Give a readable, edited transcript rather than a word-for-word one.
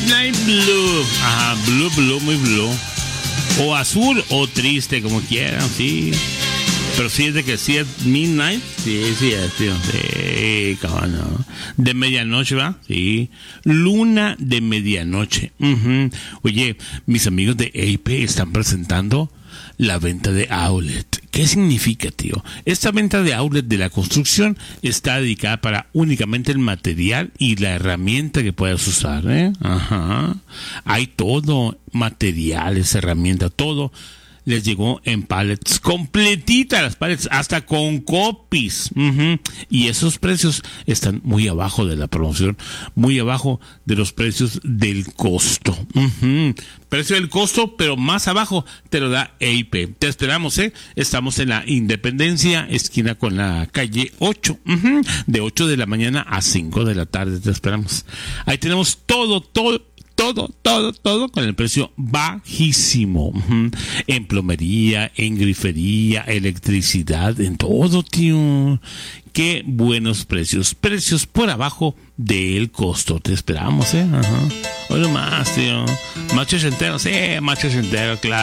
Midnight Blue. Ajá, blue, muy blue. O azul o triste, como quieran, sí. Pero sí es de que sí es midnight. Sí, tío. Sí, cabrón, ¿no? De medianoche, ¿va? Sí. Luna de medianoche. Uh-huh. Oye, mis amigos de AP están presentando la venta de outlet. ¿Qué significa, tío? Esta venta de outlet de la construcción está dedicada para únicamente el material y la herramienta que puedas usar, ¿eh? Ajá. Hay todo, materiales, herramientas, todo. Les llegó en pallets, completita las pallets, hasta con copies. Uh-huh. Y esos precios están muy abajo de la promoción, muy abajo de los precios del costo. Uh-huh. Precio del costo, pero más abajo te lo da AP. Te esperamos, ¿eh? Estamos en la Independencia, esquina con la calle 8. Uh-huh. De 8 de la mañana a 5 de la tarde te esperamos. Ahí tenemos todo con el precio bajísimo. Uh-huh. En plomería, en grifería, electricidad, en todo, tío. Qué buenos precios. Precios por abajo del costo. Te esperamos, ¿eh? Ajá. Oye más, tío. Macho entero, sí, macho entero, claro.